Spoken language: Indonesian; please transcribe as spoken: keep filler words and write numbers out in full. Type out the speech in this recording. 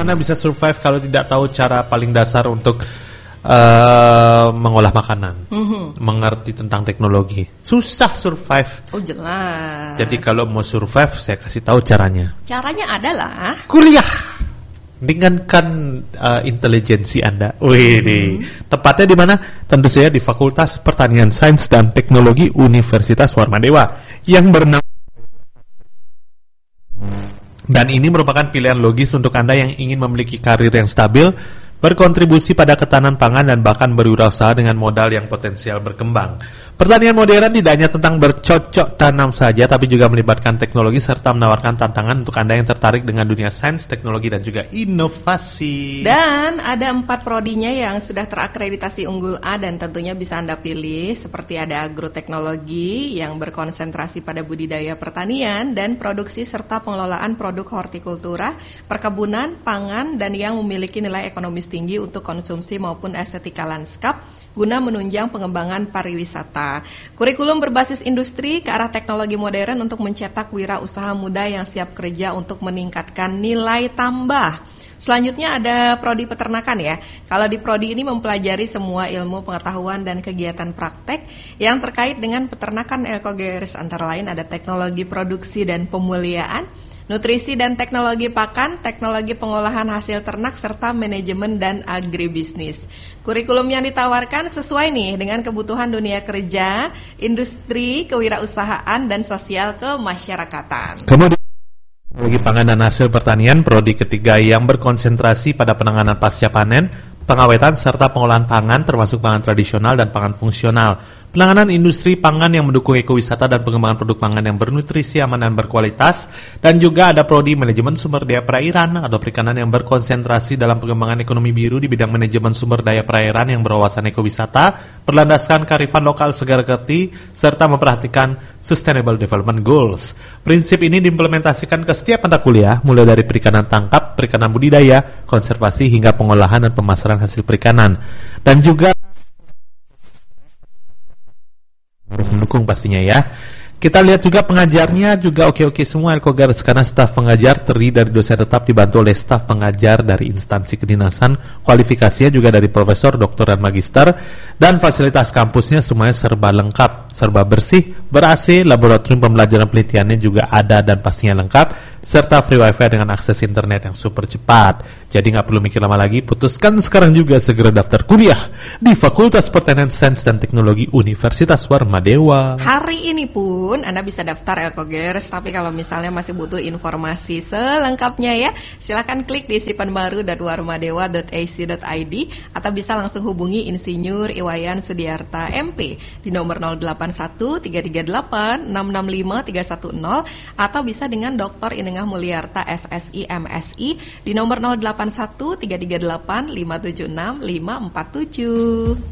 Bagaimana bisa survive kalau tidak tahu cara paling dasar untuk uh, mengolah makanan, mm-hmm. mengerti tentang teknologi? Susah survive. Oh jelas. Jadi kalau mau survive, saya kasih tahu caranya. Caranya adalah kuliah. Ringankan uh, intelijensi Anda. Wih, mm-hmm. tepatnya di mana? Tentu saja di Fakultas Pertanian Sains dan Teknologi Universitas Warmadewa yang bernama. Dan ini merupakan pilihan logis untuk Anda yang ingin memiliki karir yang stabil, berkontribusi pada ketahanan pangan, dan bahkan berwirausaha dengan modal yang potensial berkembang. Pertanian modern tidak hanya tentang bercocok tanam saja, tapi juga melibatkan teknologi serta menawarkan tantangan untuk Anda yang tertarik dengan dunia sains, teknologi, dan juga inovasi. Dan ada empat prodinya yang sudah terakreditasi unggul A dan tentunya bisa Anda pilih, seperti ada agroteknologi yang berkonsentrasi pada budidaya pertanian dan produksi serta pengelolaan produk hortikultura, perkebunan, pangan, dan yang memiliki nilai ekonomis tinggi untuk konsumsi maupun estetika lanskap, guna menunjang pengembangan pariwisata. Kurikulum berbasis industri ke arah teknologi modern untuk mencetak wirausaha muda yang siap kerja untuk meningkatkan nilai tambah. Selanjutnya ada prodi peternakan ya. Kalau di prodi ini mempelajari semua ilmu pengetahuan dan kegiatan praktek yang terkait dengan peternakan Elkogeres, antara lain ada teknologi produksi dan pemuliaan, nutrisi dan teknologi pakan, teknologi pengolahan hasil ternak, serta manajemen dan agribisnis. Kurikulum yang ditawarkan sesuai nih dengan kebutuhan dunia kerja, industri, kewirausahaan, dan sosial kemasyarakatan. Kemudian teknologi pangan dan hasil pertanian, prodi ketiga yang berkonsentrasi pada penanganan pasca panen, pengawetan, serta pengolahan pangan termasuk pangan tradisional dan pangan fungsional. Penanganan industri pangan yang mendukung ekowisata dan pengembangan produk pangan yang bernutrisi, aman, dan berkualitas. Dan juga ada prodi manajemen sumber daya perairan atau perikanan yang berkonsentrasi dalam pengembangan ekonomi biru di bidang manajemen sumber daya perairan yang berwawasan ekowisata, berlandaskan kearifan lokal segera kerti, serta memperhatikan Sustainable Development Goals. Prinsip ini diimplementasikan ke setiap mata kuliah, mulai dari perikanan tangkap, perikanan budidaya, konservasi, hingga pengolahan dan pemasaran hasil perikanan. Dan juga mendukung pastinya ya. Kita lihat juga pengajarnya juga oke-oke semua Elkogeres, karena staf pengajar terdiri dari dosen tetap dibantu oleh staf pengajar dari instansi kedinasan, kualifikasinya juga dari profesor, doktor, dan magister, dan fasilitas kampusnya semuanya serba lengkap, serba bersih, ber-A C, laboratorium pembelajaran penelitiannya juga ada dan pastinya lengkap, serta free wifi dengan akses internet yang super cepat. Jadi nggak perlu mikir lama lagi, putuskan sekarang juga segera daftar kuliah di Fakultas Pertanian Sains dan Teknologi Universitas Warmadewa. Hari ini pun Anda bisa daftar Elkogeres, tapi kalau misalnya masih butuh informasi selengkapnya ya, silakan klik di sipanbaru dot warmadewa dot a c dot i d atau bisa langsung hubungi Insinyur Iwayan Sudiarta M P di nomor nol delapan satu tiga tiga delapan enam enam lima tiga satu nol atau bisa dengan Doktor Inengah Mulyarta S S I M S I di nomor nol delapan satu tiga tiga delapan lima tujuh enam lima empat tujuh.